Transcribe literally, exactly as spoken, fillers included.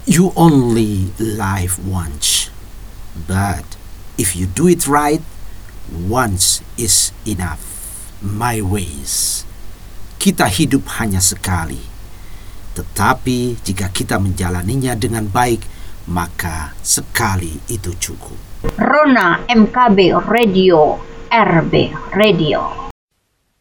You only live once, but if you do it right, once is enough. My ways. Kita hidup hanya sekali, tetapi jika kita menjalaninya dengan baik, maka sekali itu cukup. Rona M K B Radio, R B Radio.